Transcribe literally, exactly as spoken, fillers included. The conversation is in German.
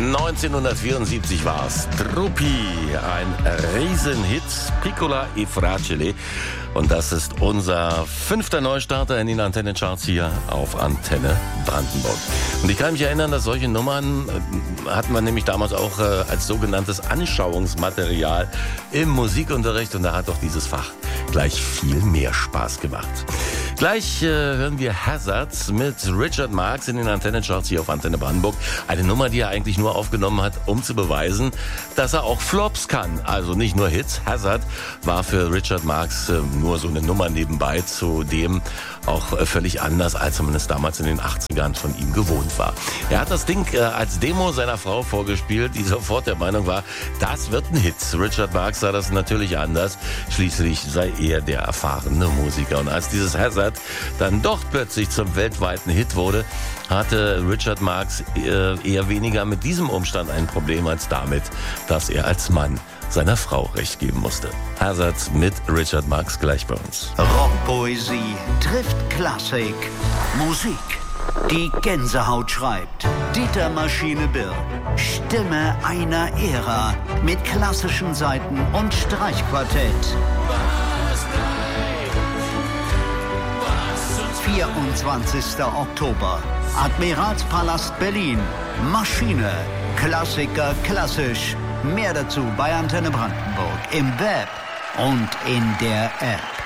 neunzehnhundertvierundsiebzig war's. Truppi, ein Riesenhit, Piccola e Fragile. Und das ist unser fünfter Neustarter in den Antennecharts hier auf Antenne Brandenburg. Und ich kann mich erinnern, dass solche Nummern äh, hatten wir nämlich damals auch äh, als sogenanntes Anschauungsmaterial im Musikunterricht. Und da hat doch dieses Fach gleich viel mehr Spaß gemacht. Gleich äh, hören wir Hazard mit Richard Marx in den Antennecharts hier auf Antenne Brandenburg. Eine Nummer, die er eigentlich nur aufgenommen hat, um zu beweisen, dass er auch Flops kann. Also nicht nur Hits. Hazard war für Richard Marx äh, nur so eine Nummer nebenbei, zu dem auch äh, völlig anders, als zumindest damals in den achtzigern von ihm gewohnt war. Er hat das Ding äh, als Demo seiner Frau vorgespielt, die sofort der Meinung war, das wird ein Hit. Richard Marx sah das natürlich anders. Schließlich sei er der erfahrene Musiker. Und als dieses Hazard dann doch plötzlich zum weltweiten Hit wurde, hatte Richard Marx eher weniger mit diesem Umstand ein Problem als damit, dass er als Mann seiner Frau recht geben musste. Hazard mit Richard Marx gleich bei uns. Rockpoesie trifft Klassik. Musik, die Gänsehaut schreibt. Dieter Maschine Birr, Stimme einer Ära mit klassischen Saiten und Streichquartett. vierundzwanzigster Oktober, Admiralspalast Berlin. Maschine, Klassiker klassisch. Mehr dazu bei Antenne Brandenburg im Web und in der App.